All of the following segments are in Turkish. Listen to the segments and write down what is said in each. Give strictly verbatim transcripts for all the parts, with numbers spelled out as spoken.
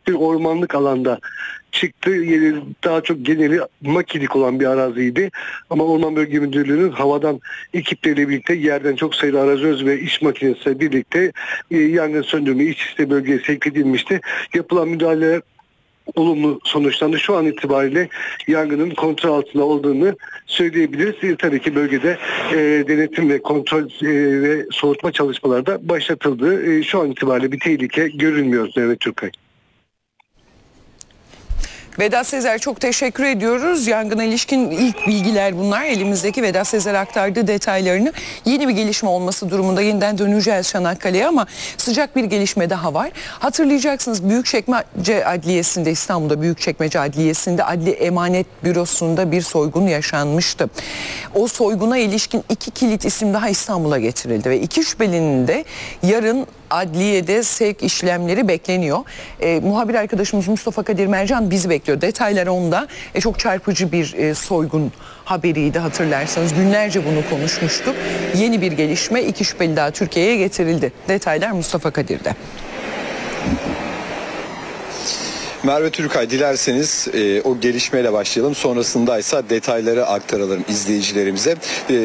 bir ormanlık alanda çıktı. Yeri daha çok geneli makilik olan bir araziydi. Ama Orman Bölge Müdürlüğü'nün havadan ekipleriyle birlikte yerden çok sayılı arazöz ve iş makinesiyle birlikte e, yangın söndürme İçişleri bölgeye sevk edilmişti. Yapılan müdahaleler olumlu sonuçlandı. Şu an itibariyle yangının kontrol altında olduğunu söyleyebiliriz. E, tabii ki bölgede e, denetim ve kontrol e, ve soğutma çalışmaları da başlatıldı. E, şu an itibariyle bir tehlike görünmüyor Mehmet Türkay. Vedat Sezer, çok teşekkür ediyoruz. Yangına ilişkin ilk bilgiler bunlar. Elimizdeki Vedat Sezer aktardığı detaylarını. Yeni bir gelişme olması durumunda yeniden döneceğiz Çanakkale'ye ama sıcak bir gelişme daha var. Hatırlayacaksınız, Büyükçekmece Adliyesi'nde, İstanbul'da Büyükçekmece Adliyesi'nde Adli Emanet Bürosu'nda bir soygun yaşanmıştı. O soyguna ilişkin iki kilit isim daha İstanbul'a getirildi ve iki şüphelinin de yarın adliyede sevk işlemleri bekleniyor. E, muhabir arkadaşımız Mustafa Kadir Mercan bizi bekliyor. Detaylar onda. E, çok çarpıcı bir e, soygun haberiydi hatırlarsanız. Günlerce bunu konuşmuştuk. Yeni bir gelişme, iki şüpheli daha Türkiye'ye getirildi. Detaylar Mustafa Kadir'de. Merve Türkay, dilerseniz e, o gelişmeyle başlayalım. Sonrasında ise detayları aktaralım izleyicilerimize. E,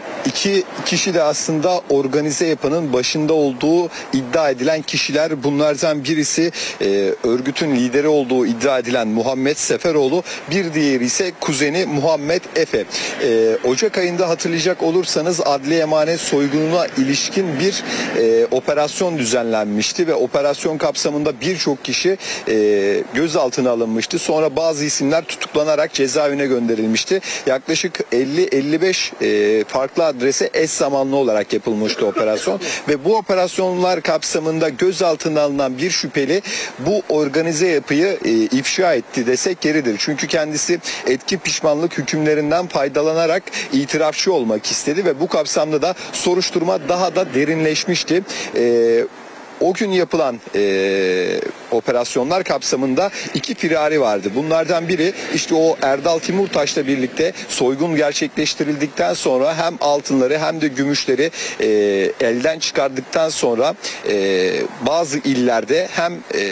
iki kişi de aslında organize yapanın başında olduğu iddia edilen kişiler. Bunlardan birisi e, örgütün lideri olduğu iddia edilen Muhammed Seferoğlu. Bir diğeri ise kuzeni Muhammed Efe. E, Ocak ayında hatırlayacak olursanız adli emanet soygununa ilişkin bir e, operasyon düzenlenmişti ve operasyon kapsamında birçok kişi e, gözaltına alınmıştı. Sonra bazı isimler tutuklanarak cezaevine gönderilmişti. Yaklaşık elli elli beş e, farklı adrese eş zamanlı olarak yapılmıştı operasyon ve bu operasyonlar kapsamında gözaltına alınan bir şüpheli bu organize yapıyı e, ifşa etti desek yeridir. Çünkü kendisi etki pişmanlık hükümlerinden faydalanarak itirafçı olmak istedi ve bu kapsamda da soruşturma daha da derinleşmişti. E, O gün yapılan e, operasyonlar kapsamında iki firari vardı. Bunlardan biri işte o Erdal Timurtaş'la birlikte soygun gerçekleştirildikten sonra hem altınları hem de gümüşleri e, elden çıkardıktan sonra e, bazı illerde hem e,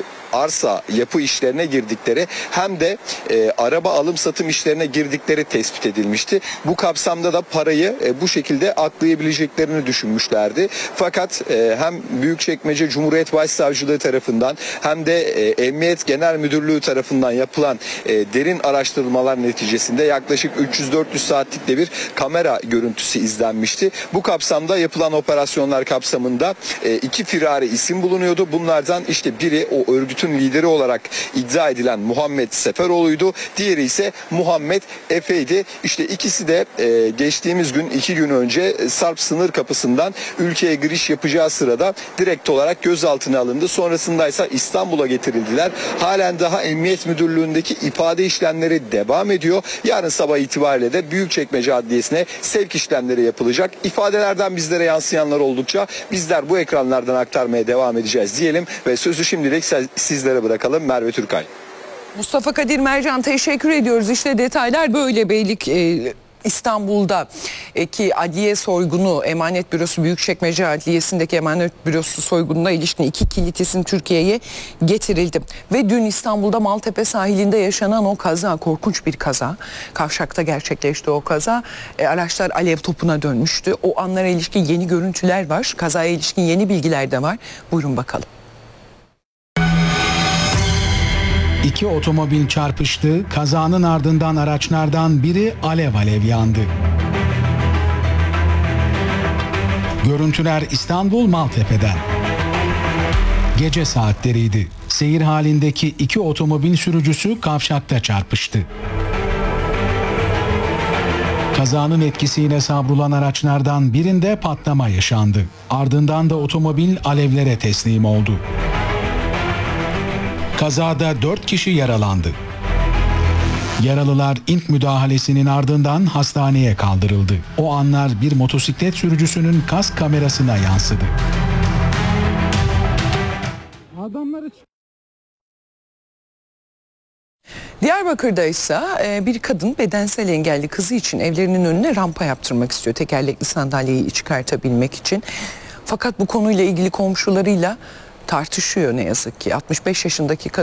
arsa yapı işlerine girdikleri hem de e, araba alım satım işlerine girdikleri tespit edilmişti. Bu kapsamda da parayı e, bu şekilde aklayabileceklerini düşünmüşlerdi. Fakat e, hem Büyükçekmece Cumhuriyet Başsavcılığı tarafından hem de e, Emniyet Genel Müdürlüğü tarafından yapılan e, derin araştırmalar neticesinde yaklaşık üç yüz dört yüz saatlik de bir kamera görüntüsü izlenmişti. Bu kapsamda yapılan operasyonlar kapsamında e, iki firari isim bulunuyordu. Bunlardan işte biri o örgütün lideri olarak iddia edilen Muhammed Seferoğlu'ydu. Diğeri ise Muhammed Efe'ydi. İşte ikisi de e, geçtiğimiz gün iki gün önce Sarp sınır kapısından ülkeye giriş yapacağı sırada direkt olarak gözaltına alındı. Sonrasında ise İstanbul'a getirildiler. Halen daha Emniyet Müdürlüğü'ndeki ifade işlemleri devam ediyor. Yarın sabah itibariyle de Büyükçekmece Adliyesi'ne sevk işlemleri yapılacak. İfadelerden bizlere yansıyanlar oldukça bizler bu ekranlardan aktarmaya devam edeceğiz diyelim ve sözü şimdilik sizlere bırakalım. Merve Türkay. Mustafa Kadir Mercan, teşekkür ediyoruz. İşte detaylar böyle. Beylik e, İstanbul'da e, ki adliye soygunu, Emanet Bürosu Büyükçekmece Adliyesi'ndeki Emanet Bürosu soygununa ilişkin iki kilit isim Türkiye'ye getirildi. Ve dün İstanbul'da Maltepe sahilinde yaşanan o kaza, korkunç bir kaza. Kavşakta gerçekleşti o kaza. E, araçlar alev topuna dönmüştü. O anlara ilişkin yeni görüntüler var. Kazaya ilişkin yeni bilgiler de var. Buyurun bakalım. İki otomobil çarpıştı, kazanın ardından araçlardan biri alev alev yandı. Görüntüler İstanbul Maltepe'den. Gece saatleriydi. Seyir halindeki iki otomobil sürücüsü kavşakta çarpıştı. Kazanın etkisiyle savrulan araçlardan birinde patlama yaşandı. Ardından da otomobil alevlere teslim oldu. Kazada dört kişi yaralandı. Yaralılar ilk müdahalesinin ardından hastaneye kaldırıldı. O anlar bir motosiklet sürücüsünün kask kamerasına yansıdı. Adamları... Diyarbakır'da ise bir kadın bedensel engelli kızı için evlerinin önüne rampa yaptırmak istiyor. Tekerlekli sandalyeyi çıkartabilmek için. Fakat bu konuyla ilgili komşularıyla tartışıyor ne yazık ki. altmış beş yaşındaki kadın